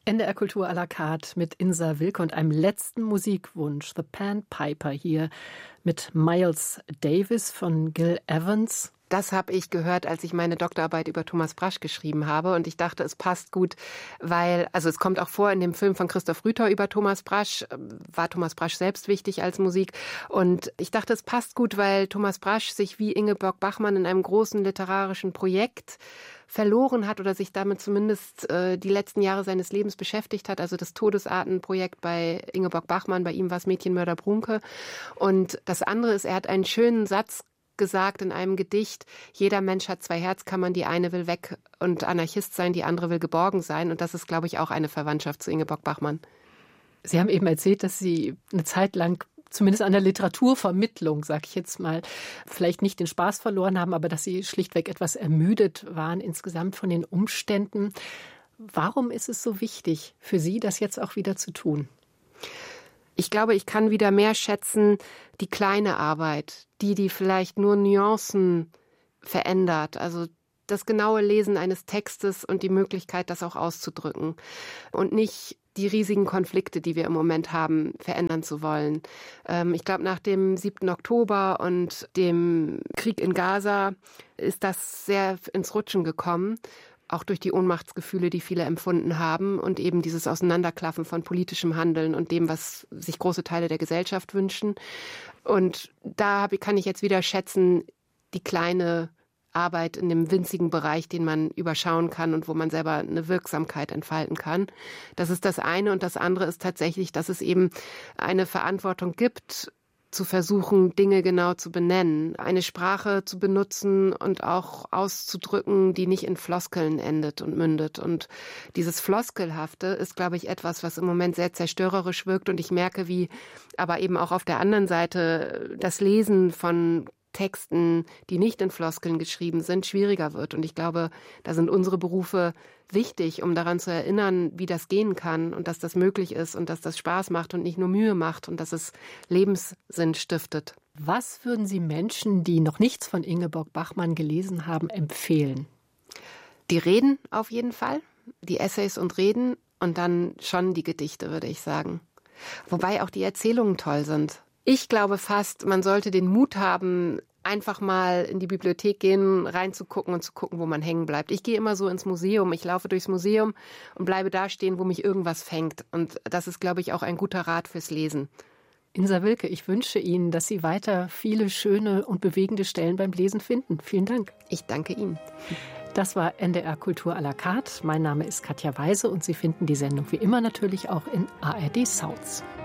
NDR Kultur à la carte mit Insa Wilke und einem letzten Musikwunsch, The Pan Piper hier mit Miles Davis von Gil Evans. Das habe ich gehört, als ich meine Doktorarbeit über Thomas Brasch geschrieben habe. Und ich dachte, es passt gut, weil, also es kommt auch vor in dem Film von Christoph Rüther über Thomas Brasch, war Thomas Brasch selbst wichtig als Musik. Und ich dachte, es passt gut, weil Thomas Brasch sich wie Ingeborg Bachmann in einem großen literarischen Projekt verloren hat oder sich damit zumindest die letzten Jahre seines Lebens beschäftigt hat. Also das Todesartenprojekt bei Ingeborg Bachmann, bei ihm war es Mädchenmörder Brunke. Und das andere ist, er hat einen schönen Satz gesagt in einem Gedicht: Jeder Mensch hat zwei Herzkammern, die eine will weg und Anarchist sein, die andere will geborgen sein. Und das ist, glaube ich, auch eine Verwandtschaft zu Ingeborg Bachmann. Sie haben eben erzählt, dass Sie eine Zeit lang zumindest an der Literaturvermittlung, sag ich jetzt mal, vielleicht nicht den Spaß verloren haben, aber dass Sie schlichtweg etwas ermüdet waren insgesamt von den Umständen. Warum ist es so wichtig für Sie, das jetzt auch wieder zu tun? Ich glaube, ich kann wieder mehr schätzen die kleine Arbeit, die vielleicht nur Nuancen verändert. Also das genaue Lesen eines Textes und die Möglichkeit, das auch auszudrücken. Und nicht die riesigen Konflikte, die wir im Moment haben, verändern zu wollen. Ich glaube, nach dem 7. Oktober und dem Krieg in Gaza ist das sehr ins Rutschen gekommen. Auch durch die Ohnmachtsgefühle, die viele empfunden haben und eben dieses Auseinanderklaffen von politischem Handeln und dem, was sich große Teile der Gesellschaft wünschen. Und da kann ich jetzt wieder schätzen, die kleine Arbeit in dem winzigen Bereich, den man überschauen kann und wo man selber eine Wirksamkeit entfalten kann. Das ist das eine. Und das andere ist tatsächlich, dass es eben eine Verantwortung gibt, zu versuchen, Dinge genau zu benennen, eine Sprache zu benutzen und auch auszudrücken, die nicht in Floskeln endet und mündet. Und dieses Floskelhafte ist, glaube ich, etwas, was im Moment sehr zerstörerisch wirkt. Und ich merke, wie aber eben auch auf der anderen Seite das Lesen von Texten, die nicht in Floskeln geschrieben sind, schwieriger wird. Und ich glaube, da sind unsere Berufe wichtig, um daran zu erinnern, wie das gehen kann und dass das möglich ist und dass das Spaß macht und nicht nur Mühe macht und dass es Lebenssinn stiftet. Was würden Sie Menschen, die noch nichts von Ingeborg Bachmann gelesen haben, empfehlen? Die Reden auf jeden Fall, die Essays und Reden und dann schon die Gedichte, würde ich sagen. Wobei auch die Erzählungen toll sind. Ich glaube fast, man sollte den Mut haben, einfach mal in die Bibliothek gehen, reinzugucken und zu gucken, wo man hängen bleibt. Ich gehe immer so ins Museum, ich laufe durchs Museum und bleibe da stehen, wo mich irgendwas fängt. Und das ist, glaube ich, auch ein guter Rat fürs Lesen. Insa Wilke, ich wünsche Ihnen, dass Sie weiter viele schöne und bewegende Stellen beim Lesen finden. Vielen Dank. Ich danke Ihnen. Das war NDR Kultur à la carte. Mein Name ist Katja Weise und Sie finden die Sendung wie immer natürlich auch in ARD Sounds.